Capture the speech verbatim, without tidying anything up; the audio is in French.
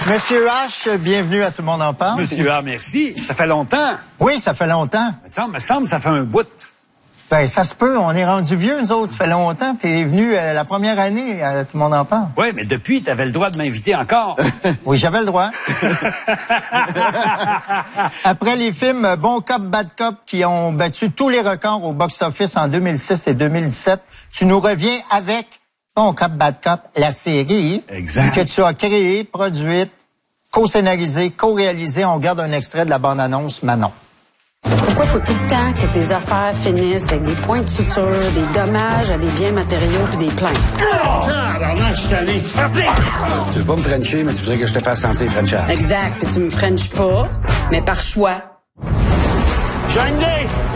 Monsieur H, bienvenue à Tout le monde en parle. Monsieur H, merci. Ça fait longtemps. Oui, ça fait longtemps. Ça me semble, ça fait un bout. Ben, ça se peut. On est rendu vieux, nous autres. Ça fait longtemps. T'es venu euh, la première année à Tout le monde en parle. Oui, mais depuis, t'avais le droit de m'inviter encore. Oui, j'avais le droit. Après les films Bon Cop, Bad Cop qui ont battu tous les records au box-office en deux mille six et deux mille dix-sept, tu nous reviens avec Bon Cop, Bad Cop, la série exact. que tu as créée, produite, co-scénarisée, co-réalisée. On regarde un extrait de la bande-annonce Manon. Pourquoi faut tout le temps que tes affaires finissent avec des points de suture, des dommages à des biens matériaux puis des plaintes? Ah, ben je suis allé te faire plaisir. Tu veux pas me frencher, mais tu voudrais que je te fasse sentir frenchable. Exact, puis tu me frenches pas, mais par choix. J'ai une idée.